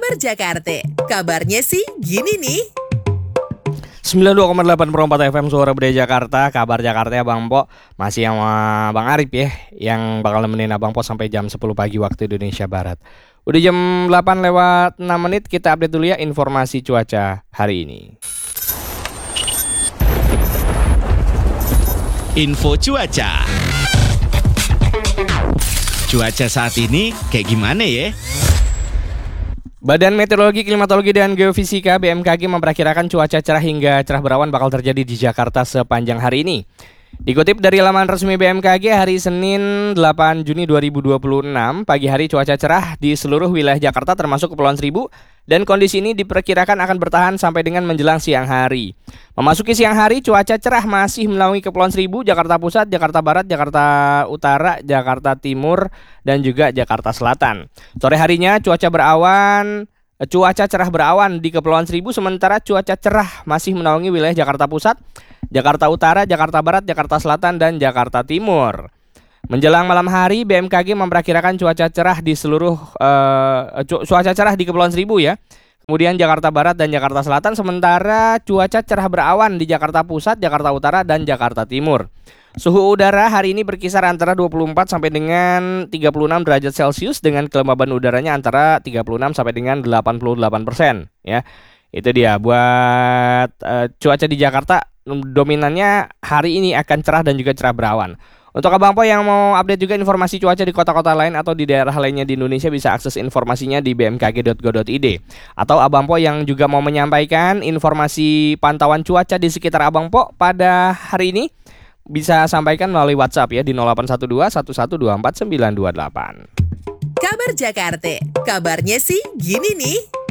Kabar Jakarta, kabarnya sih gini nih. 92,8 Perempat FM Suara Budaya Jakarta. Kabar Jakarta ya Bang Po. Masih sama Bang Arif ya, yang bakal nemenin Abang Po sampai jam 10 pagi waktu Indonesia Barat. Udah jam 8 lewat 6 menit. Kita update dulu ya informasi cuaca hari ini. Info cuaca. Cuaca saat ini kayak gimana ya? Badan Meteorologi, Klimatologi, dan Geofisika BMKG memperkirakan cuaca cerah hingga cerah berawan bakal terjadi di Jakarta sepanjang hari ini. Dikutip dari laman resmi BMKG hari Senin 8 Juni 2026, pagi hari cuaca cerah di seluruh wilayah Jakarta termasuk Kepulauan Seribu, dan kondisi ini diperkirakan akan bertahan sampai dengan menjelang siang hari. Memasuki siang hari, cuaca cerah masih menaungi Kepulauan Seribu, Jakarta Pusat, Jakarta Barat, Jakarta Utara, Jakarta Timur, dan juga Jakarta Selatan. Sore harinya cuaca cerah berawan di Kepulauan Seribu, sementara cuaca cerah masih menaungi wilayah Jakarta Pusat, Jakarta Utara, Jakarta Barat, Jakarta Selatan, dan Jakarta Timur. Menjelang malam hari, BMKG memperkirakan cuaca cerah di Kepulauan Seribu ya. Kemudian Jakarta Barat dan Jakarta Selatan, sementara cuaca cerah berawan di Jakarta Pusat, Jakarta Utara, dan Jakarta Timur. Suhu udara hari ini berkisar antara 24 sampai dengan 36 derajat Celcius dengan kelembaban udaranya antara 36 sampai dengan 88% ya. Itu dia buat cuaca di Jakarta, dominannya hari ini akan cerah dan juga cerah berawan. Untuk Abang Po yang mau update juga informasi cuaca di kota-kota lain atau di daerah lainnya di Indonesia, bisa akses informasinya di bmkg.go.id. Atau Abang Po yang juga mau menyampaikan informasi pantauan cuaca di sekitar Abang Po pada hari ini, bisa sampaikan melalui WhatsApp ya di 0812 1124 928. Kabar Jakarta, kabarnya sih gini nih.